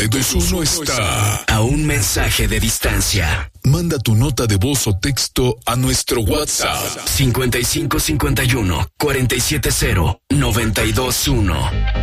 Edus1 está a un mensaje de distancia. Manda tu nota de voz o texto a nuestro WhatsApp 5551 470 921.